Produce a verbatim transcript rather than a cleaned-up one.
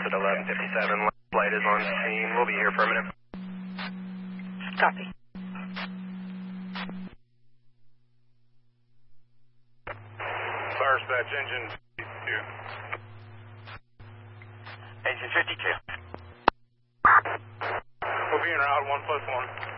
at eleven fifty-seven. Flight is on scene. We'll be here for a minute. Copy. Fire dispatch, engine fifty-two. Engine fifty-two. We'll be en route, one plus one.